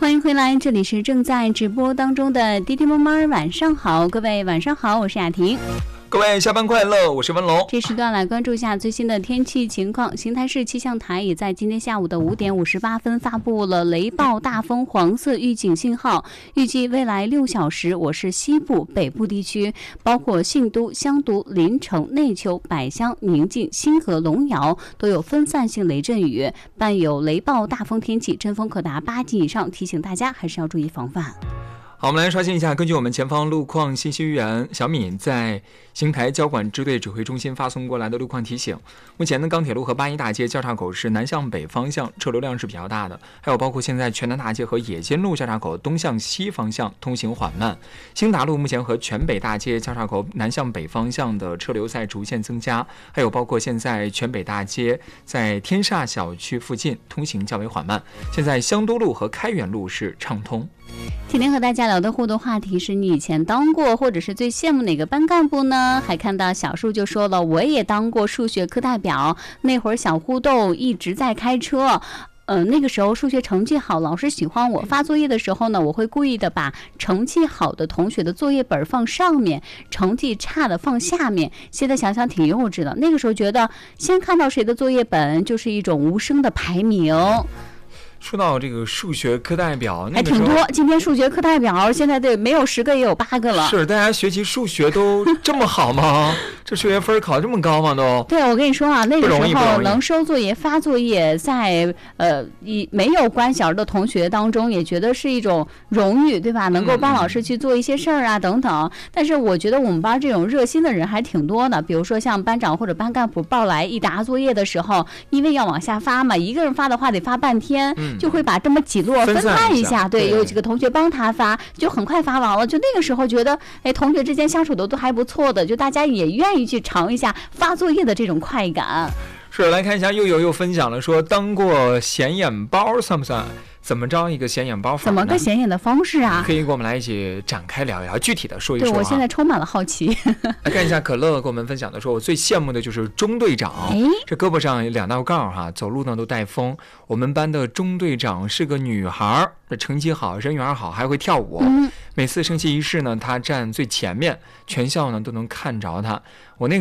欢迎回来，这里是正在直播当中的滴滴妈妈晚上好，各位晚上好，我是雅婷。 各位下班快乐，我是文龙。 这时段来关注一下最新的天气情况。邢台市气象台也在今天下午的5点58分发布了雷暴大风黄色预警信号，预计未来6小时，我市西部、北部地区，包括信都、香都、临城、内丘、百乡、宁晋、新河、龙窑都有分散性雷阵雨，伴有雷暴大风天气，阵风可达8级以上，提醒大家还是要注意防范。 好，我们来刷新一下，根据我们前方路况信息员小敏在邢台交管支队指挥中心发送过来的路况提醒。目前呢，钢铁路和八一大街交叉口是南向北方向车流量是比较大的，还有包括现在全南大街和野间路交叉口东向西方向通行缓慢。兴达路目前和全北大街交叉口南向北方向的车流在逐渐增加，还有包括现在全北大街在天煞小区附近通行较为缓慢。现在香都路和开元路是畅通。 今天和大家聊的互动话题是你以前当过或者是最羡慕哪个班干部呢？还看到小树就说了，我也当过数学课代表，那会儿小互动一直在开车。那个时候数学成绩好，老师喜欢我。发作业的时候呢，我会故意的把成绩好的同学的作业本放上面，成绩差的放下面。现在想想挺幼稚的，那个时候觉得先看到谁的作业本就是一种无声的排名。 说到这个数学课代表， 还挺多。今天数学课代表现在得没有10个也有8个了。 是，大家学习数学都这么好吗？这数学分考这么高吗？都？ 对，我跟你说啊，那个时候能收作业、发作业，在没有关小的同学当中，也觉得是一种荣誉，对吧？能够帮老师去做一些事儿啊，等等。但是我觉得我们班这种热心的人还挺多的，比如说像班长或者班干部报来一沓作业的时候，因为要往下发嘛，一个人发的话得发半天。就会把这么几摞分开一下，对，有几个同学帮他发，就很快发完了。就那个时候觉得，同学之间相处的都还不错的，就大家也愿意去尝一下发作业的这种快感。 是，来看一下，又分享了说，当过显眼包算不算？怎么着一个显眼包法？ 怎么个显眼的方式啊？ 可以跟我们来一起展开聊一聊，具体的说一说。 对，我现在充满了好奇。 来看一下可乐跟我们分享的说，我最羡慕的就是中队长，这胳膊上有2道杠哈，走路呢都带风。我们班的中队长是个女孩，这成绩好，人缘好，还会跳舞。每次升旗仪式呢，她站最前面，全校呢都能看着她。我那个